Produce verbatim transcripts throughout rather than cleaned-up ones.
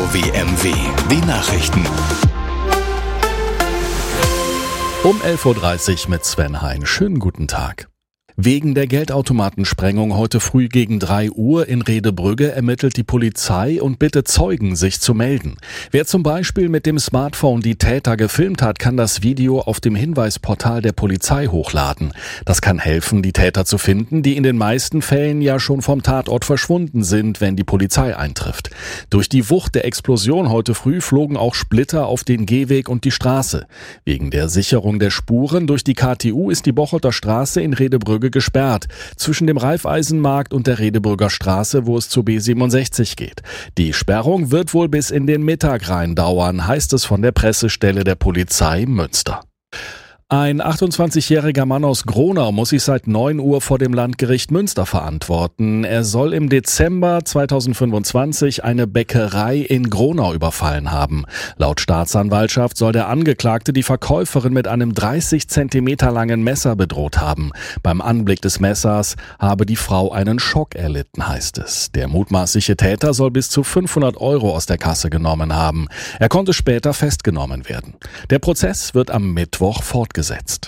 W M W, die Nachrichten. Um elf Uhr dreißig mit Sven Hein. Schönen guten Tag. Wegen der Geldautomatensprengung heute früh gegen drei Uhr in Rhede-Brügge ermittelt die Polizei und bittet Zeugen, sich zu melden. Wer zum Beispiel mit dem Smartphone die Täter gefilmt hat, kann das Video auf dem Hinweisportal der Polizei hochladen. Das kann helfen, die Täter zu finden, die in den meisten Fällen ja schon vom Tatort verschwunden sind, wenn die Polizei eintrifft. Durch die Wucht der Explosion heute früh flogen auch Splitter auf den Gehweg und die Straße. Wegen der Sicherung der Spuren durch die K T U ist die Bocholter Straße in Rhede-Brügge gesperrt, zwischen dem Raiffeisenmarkt und der Rhede-Brügger Straße, wo es zur B siebenundsechzig geht. Die Sperrung wird wohl bis in den Mittag rein dauern, heißt es von der Pressestelle der Polizei Münster. Ein achtundzwanzigjähriger Mann aus Gronau muss sich seit neun Uhr vor dem Landgericht Münster verantworten. Er soll im Dezember zweitausendfünfundzwanzig eine Bäckerei in Gronau überfallen haben. Laut Staatsanwaltschaft soll der Angeklagte die Verkäuferin mit einem dreißig Zentimeter langen Messer bedroht haben. Beim Anblick des Messers habe die Frau einen Schock erlitten, heißt es. Der mutmaßliche Täter soll bis zu fünfhundert Euro aus der Kasse genommen haben. Er konnte später festgenommen werden. Der Prozess wird am Mittwoch fortgesetzt. Gesetzt.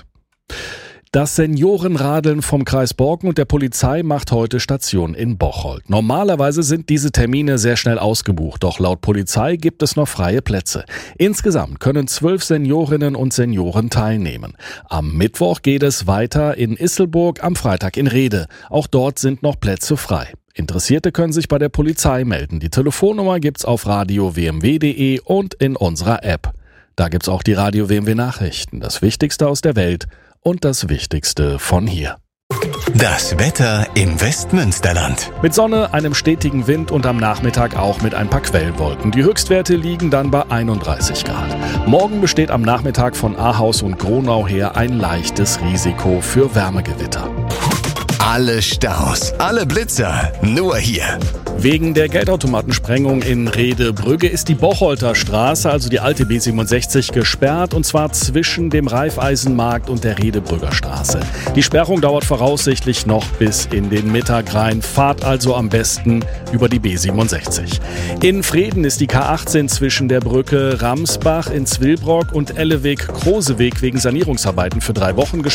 Das Seniorenradeln vom Kreis Borken und der Polizei macht heute Station in Bocholt. Normalerweise sind diese Termine sehr schnell ausgebucht, doch laut Polizei gibt es noch freie Plätze. Insgesamt können zwölf Seniorinnen und Senioren teilnehmen. Am Mittwoch geht es weiter in Isselburg, am Freitag in Rhede. Auch dort sind noch Plätze frei. Interessierte können sich bei der Polizei melden. Die Telefonnummer gibt's auf radio w m w punkt d e und in unserer App. Da gibt's auch die Radio W M W Nachrichten, das Wichtigste aus der Welt und das Wichtigste von hier. Das Wetter im Westmünsterland. Mit Sonne, einem stetigen Wind und am Nachmittag auch mit ein paar Quellwolken. Die Höchstwerte liegen dann bei einunddreißig Grad. Morgen besteht am Nachmittag von Ahaus und Gronau her ein leichtes Risiko für Wärmegewitter. Alle Staus, alle Blitzer, nur hier. Wegen der Geldautomatensprengung in Rhede-Brügge ist die Bocholter Straße, also die alte B siebenundsechzig, gesperrt, und zwar zwischen dem Raiffeisenmarkt und der Rhede-Brügger Straße. Die Sperrung dauert voraussichtlich noch bis in den Mittag rein. Fahrt also am besten über die B siebenundsechzig. In Vreden ist die K achtzehn zwischen der Brücke Ramsbach in Zwillbrock und Elleweg-Kroseweg wegen Sanierungsarbeiten für drei Wochen gesperrt.